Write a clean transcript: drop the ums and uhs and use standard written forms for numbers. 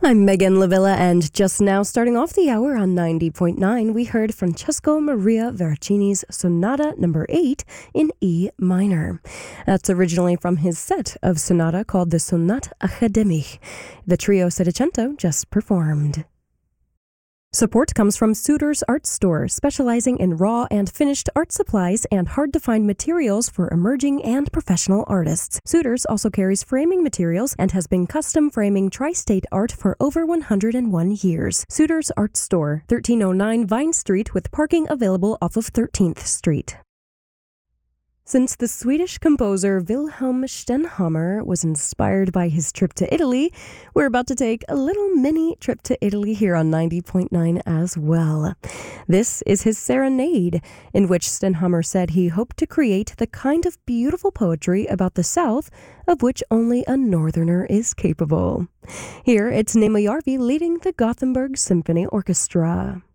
I'm Megan Lavilla, and just now starting off the hour on 90.9, we heard Francesco Maria Veracini's Sonata No. 8 in E minor. That's originally from his set of sonata called the Sonate Academique. The trio Settecento just performed. Support comes from Suter's Art Store, specializing in raw and finished art supplies and hard-to-find materials for emerging and professional artists. Suter's also carries framing materials and has been custom framing tri-state art for over 101 years. Suter's Art Store, 1309 Vine Street, with parking available off of 13th Street. Since the Swedish composer Wilhelm Stenhammar was inspired by his trip to Italy, we're about to take a little mini trip to Italy here on 90.9 as well. This is his Serenade, in which Stenhammar said he hoped to create the kind of beautiful poetry about the South of which only a Northerner is capable. Here, it's Nemo Järvi leading the Gothenburg Symphony Orchestra.